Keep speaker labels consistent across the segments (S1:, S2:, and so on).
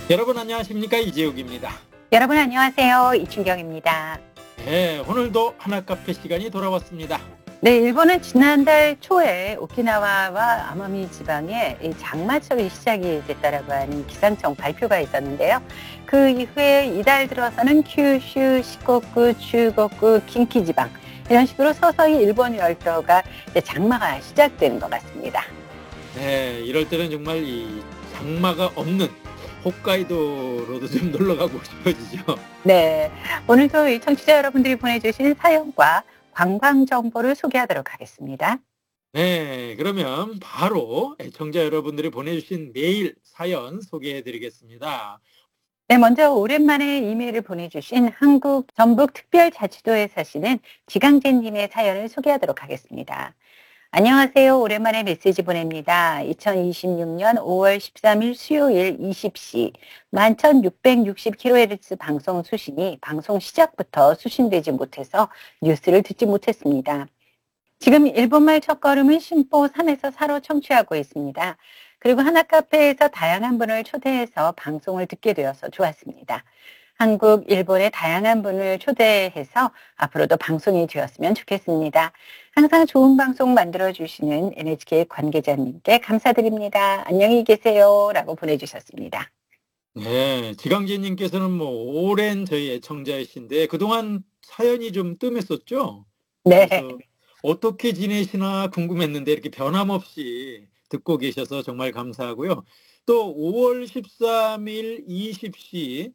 S1: 여러분 안녕하십니까, 이재욱입니다.
S2: 여러분 안녕하세요. 이춘경입니다.
S1: 네, 오늘도 하나카페 시간이 돌아왔습니다.
S2: 네, 일본은 지난달 초에 오키나와와 아마미 지방에 이 장마철이 시작이 됐다라고 하는 기상청 발표가 있었는데요. 그 이후에 이달 들어서는 큐슈, 시코쿠, 추고쿠, 긴키 지방 이런 식으로 서서히 일본 열도가 이제 장마가 시작되는 것 같습니다.
S1: 네, 이럴 때는 정말 이 장마가 없는 홋카이도로도 좀 놀러 가고 싶어지죠.
S2: 네, 오늘도 이 청취자 여러분들이 보내주신 사연과 관광 정보를 소개하도록 하겠습니다.
S1: 네, 그러면 바로 애청자 여러분들이 보내주신 메일 사연 소개해-드리겠습니다.
S2: 네, 먼저 오랜만에 이메일을 보내주신 한국 전북특별자치도에 사시는 지강재님의 사연을 소개하도록 하겠습니다. 안녕하세요. 오랜만에 메시지 보냅니다. 2026년 5월 13일 수요일 20시 11,660kHz 방송 수신이 방송 시작부터 수신되지 못해서 뉴스를 듣지 못했습니다. 지금 일본말 첫걸음은 심보 3에서 4로 청취하고 있습니다. 그리고 하나카페에서 다양한 분을 초대해서 방송을 듣게 되어서 좋았습니다. 한국, 일본의 다양한 분을 초대해서 앞으로도 방송이 되었으면 좋겠습니다. 항상 좋은 방송 만들어주시는 NHK 관계자님께 감사드립니다. 안녕히 계세요. 라고 보내주셨습니다.
S1: 네, 지강재님께서는 오랜 저희 애청자이신데 그동안 사연이 좀 뜸했었죠?
S2: 네.
S1: 그래서 어떻게 지내시나 궁금했는데 이렇게 변함없이 듣고 계셔서 정말 감사하고요. 또 5월 13일 20시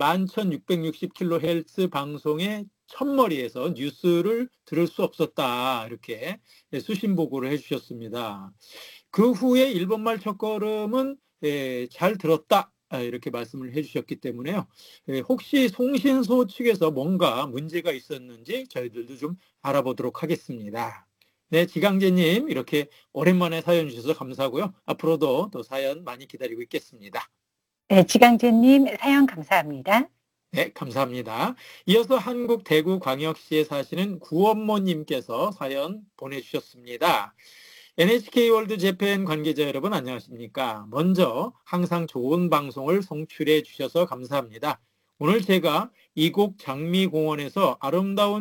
S1: 11,660kHz 방송의 첫머리에서 뉴스를 들을 수 없었다, 이렇게 수신 보고를 해주셨습니다. 그 후에 일본말 첫걸음은 잘 들었다, 이렇게 말씀을 해주셨기 때문에요. 혹시 송신소 측에서 뭔가 문제가 있었는지 저희들도 좀 알아보도록 하겠습니다. 네, 지강재님 이렇게 오랜만에 사연 주셔서 감사하고요. 앞으로도 또 사연 많이 기다리고 있겠습니다.
S2: 네, 지강재님 사연 감사합니다.
S1: 네, 감사합니다. 이어서 한국 대구광역시에 사시는 구원모님께서 사연 보내주셨습니다. NHK 월드 재팬 관계자 여러분 안녕하십니까? 먼저 항상 좋은 방송을 송출해 주셔서 감사합니다. 오늘 제가 이곡 장미공원에서 아름다운